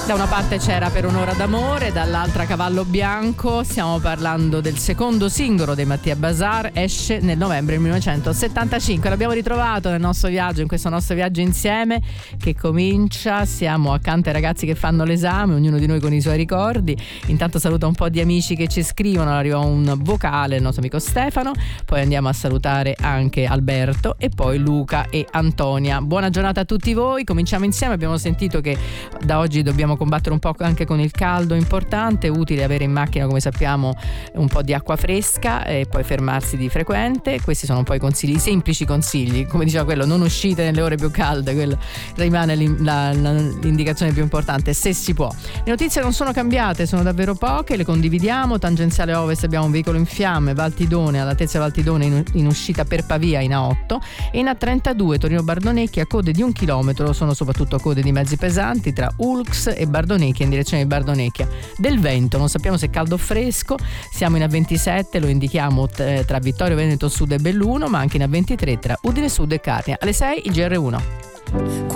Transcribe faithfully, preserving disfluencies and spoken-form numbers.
Da una parte c'era Per un'ora d'amore, dall'altra Cavallo bianco. Stiamo parlando del secondo singolo dei Mattia Bazar, esce nel novembre del millenovecentosettantacinque. L'abbiamo ritrovato nel nostro viaggio, in questo nostro viaggio insieme che comincia. Siamo accanto ai ragazzi che fanno l'esame, ognuno di noi con i suoi ricordi. Intanto saluto un po' di amici che ci scrivono, arriva un vocale, il nostro amico Stefano, poi andiamo a salutare anche Alberto e poi Luca e Antonia. Buona giornata a tutti voi, cominciamo insieme. Abbiamo sentito che da oggi dobbiamo combattere un po' anche con il caldo, importante, utile avere in macchina, come sappiamo, un po' di acqua fresca e poi fermarsi di frequente. Questi sono un po' i consigli, i semplici consigli, come diceva quello, non uscite nelle ore più calde, quello rimane la, la, l'indicazione più importante, se si può. Le notizie non sono cambiate, sono davvero poche, le condividiamo. Tangenziale ovest abbiamo un veicolo in fiamme, Valtidone, all'altezza Valtidone in, in uscita per Pavia in A otto, e in A trentadue Torino Bardonecchia, code di un chilometro, sono soprattutto code di mezzi pesanti tra Ulx e Bardonecchia in direzione di Bardonecchia. Del vento, non sappiamo se è caldo o fresco, siamo in A ventisette, lo indichiamo t- tra Vittorio Veneto Sud e Belluno, ma anche in A ventitré tra Udine Sud e Carnia. Alle sei il G R uno.